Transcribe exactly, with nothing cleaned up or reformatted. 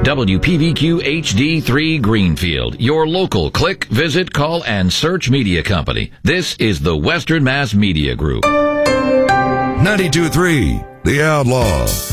W P V Q H D three Greenfield, your local click, visit, call, and search media company. This is the Western Mass Media Group. ninety-two point three The Outlaw.